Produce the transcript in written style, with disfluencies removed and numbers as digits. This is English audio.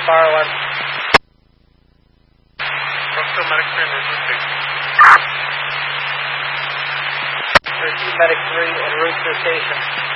fire alarm. Brooksville Medic 3 en route to station. Medic 3 en route to station.